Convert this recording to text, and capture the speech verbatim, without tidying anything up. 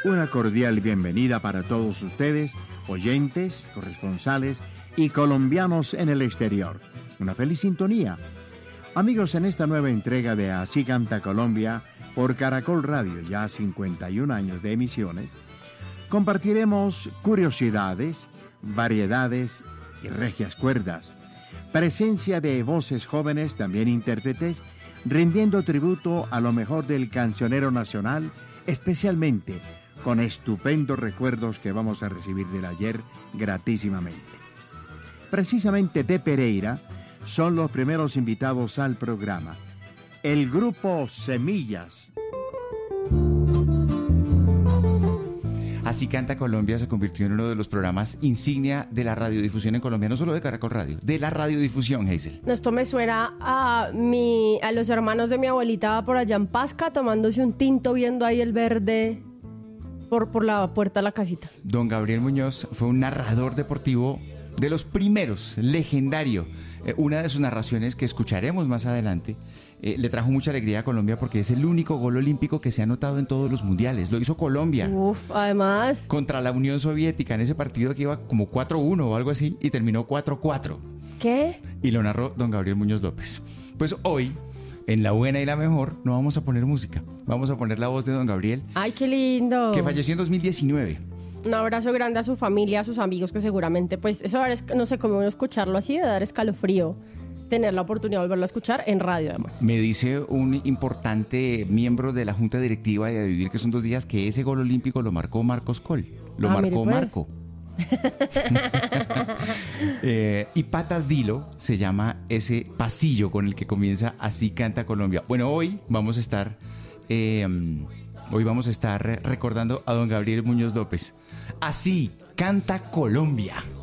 Una cordial bienvenida para todos ustedes, oyentes, corresponsales y colombianos en el exterior. Una feliz sintonía. Amigos, en esta nueva entrega de Así Canta Colombia por Caracol Radio, ya cincuenta y un años de emisiones, compartiremos curiosidades, variedades y regias cuerdas. Presencia de voces jóvenes, también intérpretes, rindiendo tributo a lo mejor del cancionero nacional, especialmente con estupendos recuerdos que vamos a recibir del ayer gratísimamente. Precisamente de Pereira son los primeros invitados al programa. El grupo Semillas. Así Canta Colombia se convirtió en uno de los programas insignia de la radiodifusión en Colombia, no solo de Caracol Radio, de la radiodifusión, Hazel. Esto me suena a mi, a los hermanos de mi abuelita por allá en Pasca, tomándose un tinto, viendo ahí el verde por, por la puerta de la casita. Don Gabriel Muñoz fue un narrador deportivo de los primeros, legendario. Eh, una de sus narraciones que escucharemos más adelante eh, le trajo mucha alegría a Colombia porque es el único gol olímpico que se ha anotado en todos los mundiales. Lo hizo Colombia. Uf, además. Contra la Unión Soviética en ese partido que iba como cuatro uno o algo así y terminó cuatro cuatro. ¿Qué? Y lo narró don Gabriel Muñoz López. Pues hoy, en La Buena y la Mejor, no vamos a poner música. Vamos a poner la voz de don Gabriel. ¡Ay, qué lindo! Que falleció en dos mil diecinueve. Un abrazo grande a su familia, a sus amigos, que seguramente, pues, eso ahora es, no sé cómo escucharlo así, de dar escalofrío, tener la oportunidad de volverlo a escuchar en radio, además. Me dice un importante miembro de la Junta Directiva de Vivir, que son dos días, que ese gol olímpico lo marcó Marcos Coll. Lo Ah, marcó mire, pues. Marco. eh, y Patas Dilo se llama ese pasillo con el que comienza Así Canta Colombia. Bueno, hoy vamos a estar... Eh, hoy vamos a estar recordando a don Gabriel Muñoz López. Así Canta Colombia.